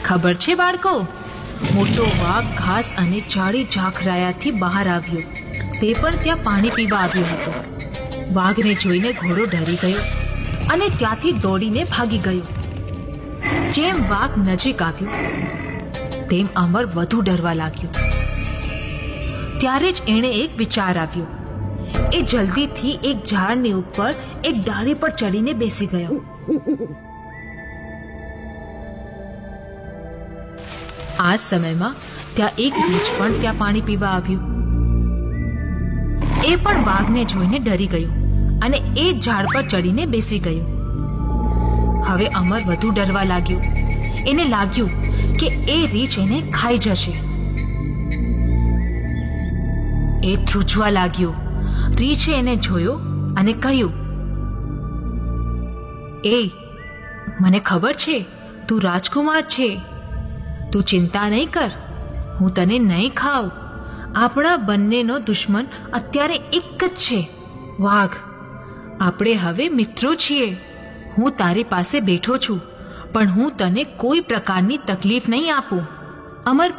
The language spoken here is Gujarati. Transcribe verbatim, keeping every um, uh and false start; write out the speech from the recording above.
ખબર છે બાળકો, મોટો વાઘ ઘાસ અને જાડી ઝાખરાયાથી બહાર આવ્યો. તે પણ ત્યાં પાણી પીવા આવ્યો હતો. વાઘને જોઈને ઘોડો ડરી ગયો અને ત્યાંથી દોડીને ભાગી ગયો. જેમ વાઘ નજીક આવ્યો તેમ અમર વધુ ડરવા લાગ્યો. ત્યારે જ એણે એક વિચાર આવ્યો. એ જલ્દીથી એક ઝાડની ઉપર એક ડાળી પર ચડીને બેસી ગયો. આ સમયમાં ત્યાં એક રીંછ પણ ત્યાં પાણી પીવા આવ્યું. એ પણ વાઘને જોઈને ડરી ગયું અને એ ઝાડ પર ચડીને બેસી ગયું. હવે અમર વધુ ડરવા લાગ્યો. એને લાગ્યું કે એ રીંછ એને ખાઈ જશે. એ ધ્રુજવા લાગ્યો. રીંછે એને જોયો અને કહ્યું, એ મને ખબર છે તું રાજકુમાર છે. તું ચિંતા નહીં કર, હું તને નહીં ખાઉં. આપણા બંનેનો દુશ્મન અત્યારે એક જ છે, વાઘ. આપણે હવે મિત્રો છીએ. હું તારી પાસે બેઠો છું, પણ હું તને કોઈ પ્રકારની તકલીફ નહીં આપું. અમર